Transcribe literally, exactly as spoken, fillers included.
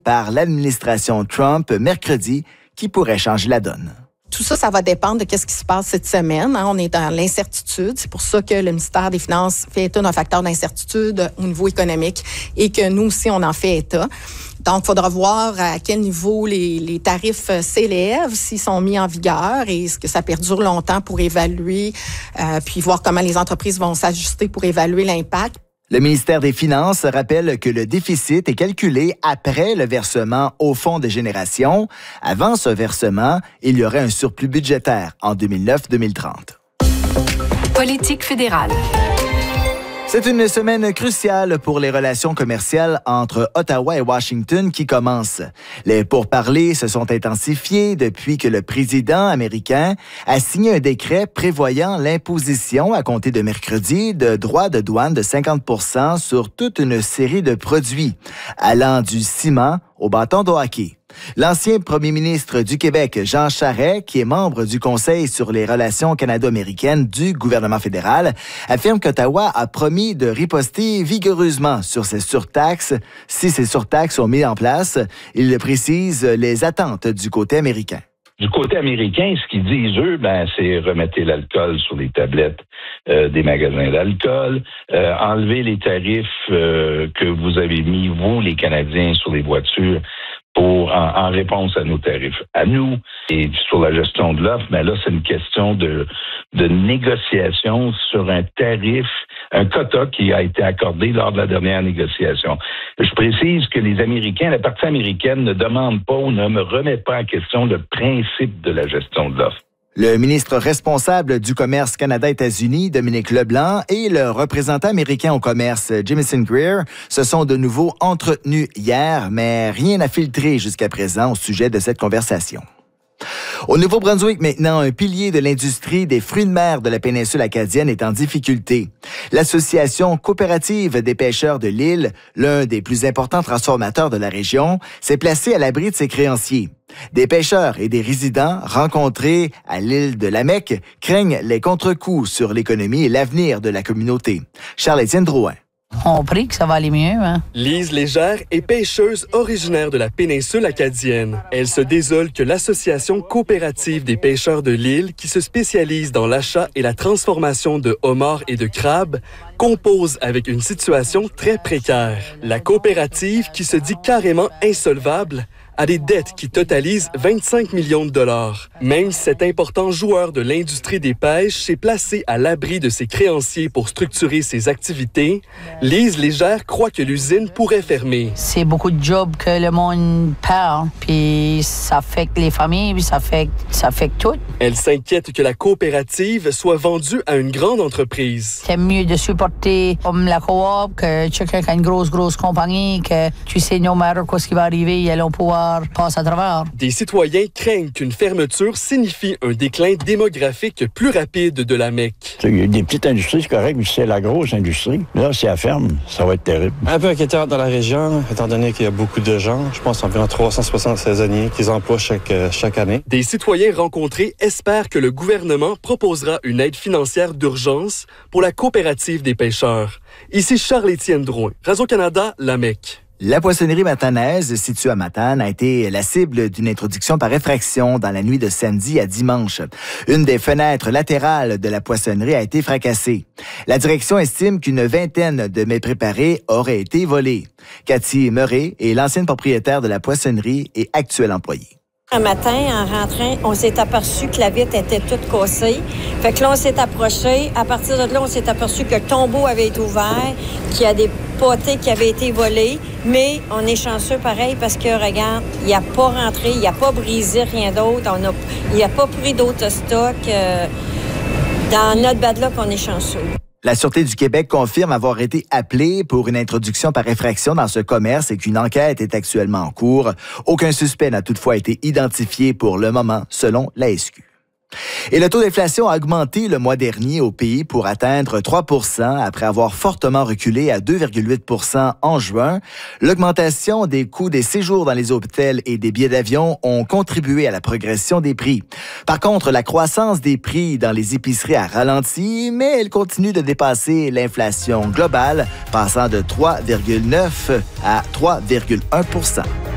par l'administration Trump mercredi qui pourrait changer la donne. Tout ça, ça va dépendre de ce qui se passe cette semaine. Hein. On est dans l'incertitude. C'est pour ça que le ministère des Finances fait état d'un facteur d'incertitude au niveau économique et que nous aussi, on en fait état. Donc, il faudra voir à quel niveau les, les tarifs s'élèvent, s'ils sont mis en vigueur et est-ce que ça perdure longtemps pour évaluer, euh, puis voir comment les entreprises vont s'ajuster pour évaluer l'impact. Le ministère des Finances rappelle que le déficit est calculé après le versement au Fonds de génération. Avant ce versement, il y aurait un surplus budgétaire en deux mille neuf deux mille trente. Politique fédérale. C'est une semaine cruciale pour les relations commerciales entre Ottawa et Washington qui commencent. Les pourparlers se sont intensifiés depuis que le président américain a signé un décret prévoyant l'imposition à compter de mercredi de droits de douane de cinquante pour cent sur toute une série de produits, allant du ciment au bâton de hockey. L'ancien premier ministre du Québec, Jean Charest, qui est membre du Conseil sur les relations canado-américaines du gouvernement fédéral, affirme qu'Ottawa a promis de riposter vigoureusement sur ces surtaxes si ces surtaxes sont mises en place. Il précise les attentes du côté américain. Du côté américain, ce qu'ils disent, eux, ben, c'est remettez l'alcool sur les tablettes euh, des magasins d'alcool, euh, enlever les tarifs euh, que vous avez mis, vous, les Canadiens, sur les voitures, pour en, en réponse à nos tarifs. À nous, et sur la gestion de l'offre, mais là, c'est une question de, de négociation sur un tarif, un quota qui a été accordé lors de la dernière négociation. Je précise que les Américains, la partie américaine ne demande pas ou ne me remet pas en question le principe de la gestion de l'offre. Le ministre responsable du commerce Canada-États-Unis, Dominique Leblanc, et le représentant américain au commerce, Jamieson Greer, se sont de nouveau entretenus hier, mais rien n'a filtré jusqu'à présent au sujet de cette conversation. Au Nouveau-Brunswick, maintenant, un pilier de l'industrie des fruits de mer de la péninsule acadienne est en difficulté. L'Association coopérative des pêcheurs de l'île, l'un des plus importants transformateurs de la région, s'est placée à l'abri de ses créanciers. Des pêcheurs et des résidents rencontrés à l'île de Lamec craignent les contre-coups sur l'économie et l'avenir de la communauté. Charles-Étienne Drouin. On prie que ça va aller mieux, hein? Lise Légère est pêcheuse originaire de la péninsule acadienne. Elle se désole que l'Association coopérative des pêcheurs de l'île, qui se spécialise dans l'achat et la transformation de homards et de crabes, compose avec une situation très précaire. La coopérative, qui se dit carrément insolvable, a des dettes qui totalisent vingt-cinq millions de dollars. Même si cet important joueur de l'industrie des pêches s'est placé à l'abri de ses créanciers pour structurer ses activités, Lise Légère croit que l'usine pourrait fermer. C'est beaucoup de jobs que le monde perd, puis ça affecte les familles, puis ça affecte, ça affecte tout. Elle s'inquiète que la coopérative soit vendue à une grande entreprise. C'est mieux de supporter comme la coop que quelqu'un qui a une grosse, grosse compagnie, que tu sais, no matter quoi ce qui va arriver, ils allont pouvoir passer à travers. Des citoyens craignent qu'une fermeture signifie un déclin démographique plus rapide de la M E C. Il y a des petites industries, c'est correct, mais c'est la grosse industrie. Là, si elle ferme, ça va être terrible. Un peu inquiétant dans la région, étant donné qu'il y a beaucoup de gens, je pense environ trois cent soixante saisonniers qu'ils emploient chaque, chaque année. Des citoyens rencontrés espèrent que le gouvernement proposera une aide financière d'urgence pour la coopérative des pêcheurs. Ici Charles-Étienne Drouin, Radio-Canada, la M E C. La poissonnerie matanaise, située à Matane, a été la cible d'une introduction par effraction dans la nuit de samedi à dimanche. Une des fenêtres latérales de la poissonnerie a été fracassée. La direction estime qu'une vingtaine de mets préparés auraient été volés. Cathy Murray est l'ancienne propriétaire de la poissonnerie et actuelle employée. Un matin, en rentrant, on s'est aperçu que la vitre était toute cassée. Fait que là, on s'est approché. À partir de là, on s'est aperçu que le tombeau avait été ouvert, qu'il y a des potées qui avaient été volées. Mais on est chanceux pareil parce que, regarde, il n'y a pas rentré, il n'y a pas brisé rien d'autre. On a, il n'y a pas pris d'autres stocks. Euh, dans notre bad luck, on est chanceux. La Sûreté du Québec confirme avoir été appelée pour une introduction par effraction dans ce commerce et qu'une enquête est actuellement en cours. Aucun suspect n'a toutefois été identifié pour le moment, selon la S Q. Et le taux d'inflation a augmenté le mois dernier au pays pour atteindre trois pour cent après avoir fortement reculé à deux virgule huit pour cent en juin. L'augmentation des coûts des séjours dans les hôtels et des billets d'avion ont contribué à la progression des prix. Par contre, la croissance des prix dans les épiceries a ralenti, mais elle continue de dépasser l'inflation globale, passant de trois virgule neuf à trois virgule un pour cent.